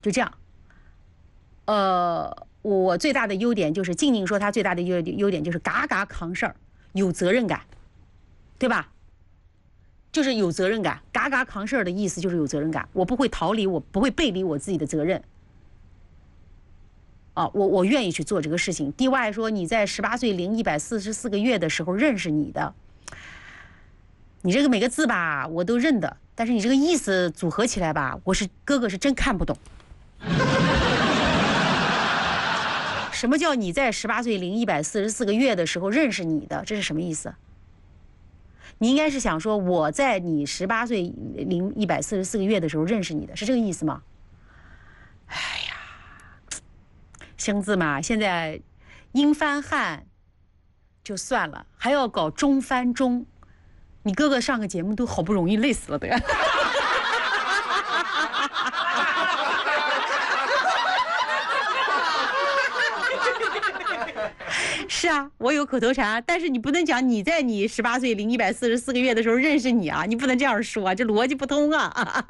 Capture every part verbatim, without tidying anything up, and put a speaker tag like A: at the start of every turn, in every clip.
A: 就这样。呃，我最大的优点就是静静说她最大的优优点就是嘎嘎扛事儿，有责任感，对吧？就是有责任感，嘎嘎扛事儿的意思就是有责任感。我不会逃离，我不会背离我自己的责任。啊，我我愿意去做这个事情。D Y 说你在十八岁零一百四十四个月的时候认识你的，你这个每个字吧我都认得，但是你这个意思组合起来吧，我是哥哥是真看不懂。什么叫你在十八岁零一百四十四个月的时候认识你的？这是什么意思？你应该是想说我在你十八岁零一百四十四个月的时候认识你的，是这个意思吗？哎呀，生字嘛，现在英翻汉就算了，还要搞中翻中，你哥哥上个节目都好不容易累死了的。是啊，我有口头禅，但是你不能讲你在你十八岁零一百四十四个月的时候认识你啊，你不能这样说啊，这逻辑不通啊。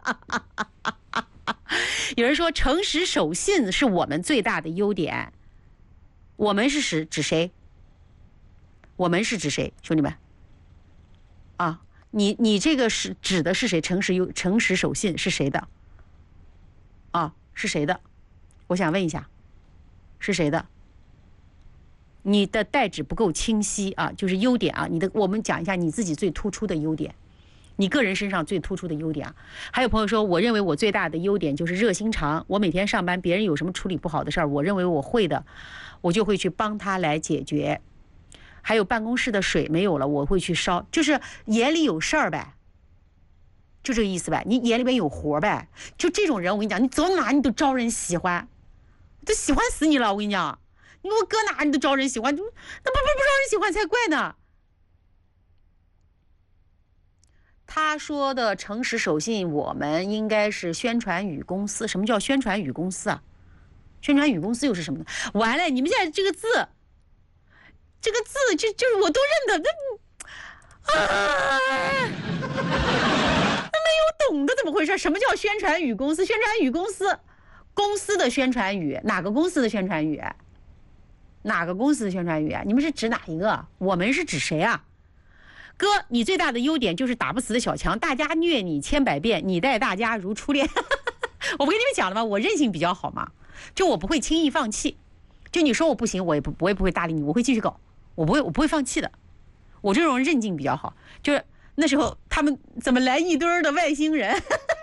A: 有人说诚实守信是我们最大的优点，我们是指指谁？我们是指谁，兄弟们？啊，你你这个是指的是谁？诚实优诚实守信是谁的？啊，是谁的？我想问一下，是谁的？你的代指不够清晰啊，就是优点啊，你的我们讲一下你自己最突出的优点，你个人身上最突出的优点啊。还有朋友说，我认为我最大的优点就是热心肠，我每天上班，别人有什么处理不好的事儿，我认为我会的，我就会去帮他来解决。还有办公室的水没有了，我会去烧，就是眼里有事儿呗，就这个意思呗，你眼里边有活呗，就这种人，我跟你讲，你走哪你都招人喜欢，都喜欢死你了，我跟你讲。你给我搁哪你都招人喜欢，那不不不招人喜欢才怪呢。他说的诚实守信，我们应该是宣传语公司。什么叫宣传语公司啊？宣传语公司又是什么呢？完了，你们现在这个字，这个字就就是我都认得，那啊，那没有懂的怎么回事？什么叫宣传语公司？宣传语公司，公司的宣传语，哪个公司的宣传语？哪个公司的宣传语啊？你们是指哪一个？我们是指谁啊？哥，你最大的优点就是打不死的小强，大家虐你千百遍，你待大家如初恋。我不跟你们讲了吗？我韧性比较好嘛，就我不会轻易放弃。就你说我不行，我也不我也不会搭理你，我会继续搞，我不会我不会放弃的。我这种韧劲比较好。就是那时候他们怎么来一堆儿的外星人？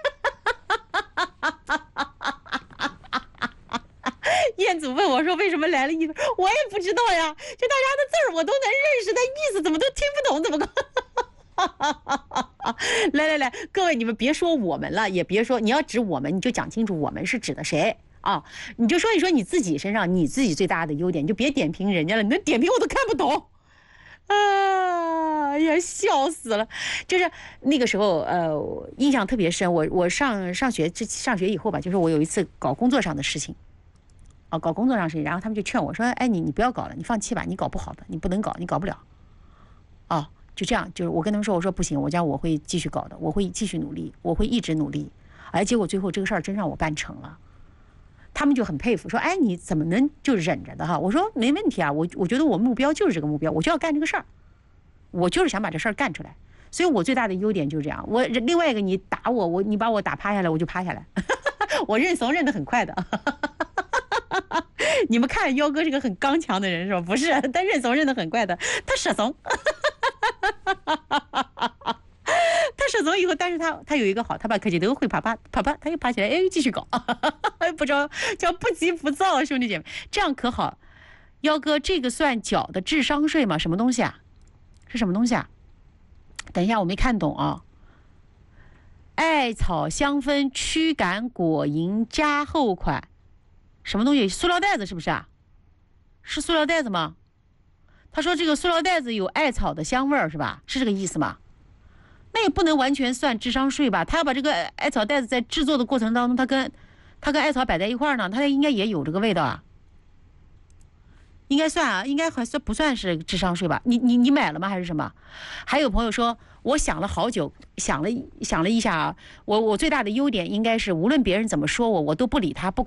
A: 彦祖问我说：“为什么来了一堆？”我也不知道呀，就大家的字儿我都能认识，但意思怎么都听不懂，怎么搞？来来来，各位你们别说我们了，也别说你要指我们，你就讲清楚我们是指的谁啊？你就说一说你自己身上你自己最大的优点，你就别点评人家了，你那点评我都看不懂。啊呀，笑死了！就是那个时候，呃，印象特别深。我我上上学这上学以后吧，就是我有一次搞工作上的事情。啊，搞工作上事情，然后他们就劝我说：“哎，你你不要搞了，你放弃吧，你搞不好的，你不能搞，你搞不了。”哦，就这样，就是我跟他们说，我说不行，我讲我会继续搞的，我会继续努力，我会一直努力。哎，结果最后这个事儿真让我办成了，他们就很佩服，说：“哎，你怎么能就忍着的哈？”我说：“没问题啊，我我觉得我目标就是这个目标，我就要干这个事儿，我就是想把这事儿干出来。所以我最大的优点就是这样。我另外一个，你打我，我你把我打趴下来，我就趴下来，我认怂认得很快的。”你们看幺哥是个很刚强的人是吧？不是，他认怂认得很快的，他舍怂。他舍怂以后，但是他他有一个好，他把柯基都会爬爬爬爬，他又爬起来，哎，继续搞，不知道叫不急不躁，兄弟姐妹，这样可好。幺哥，这个算缴的智商税吗？什么东西啊？是什么东西啊？等一下，我没看懂啊。艾草香氛驱赶果蝇加厚款。什么东西？塑料袋子是不是啊？是塑料袋子吗？他说这个塑料袋子有艾草的香味儿是吧？是这个意思吗？那也不能完全算智商税吧？他要把这个艾草袋子在制作的过程当中，他跟他跟艾草摆在一块儿呢，他应该也有这个味道啊。 应该算啊，应该还算不算是智商税吧？你你你买了吗？还是什么？还有朋友说，我想了好久，想了想了一下啊，我我最大的优点应该是无论别人怎么说我，我都不理他，不。